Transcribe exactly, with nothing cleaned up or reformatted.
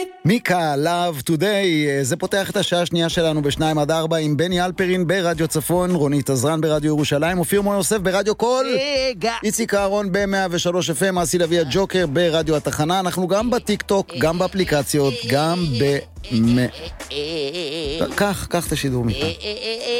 מיקה, Love Today, זה פותח את השעה השנייה שלנו בשניים עד ארבע עם בני אלפרין ברדיו צפון, רונית עזרן ברדיו ירושלים, אופיר מור יוסף ברדיו קול, איציק אהרון ב-מאה ושלוש אף אם, אסי לוי הג'וקר ברדיו התחנה, אנחנו גם בטיק טוק, גם באפליקציות, גם ב... כך, כך את השידור מיקה.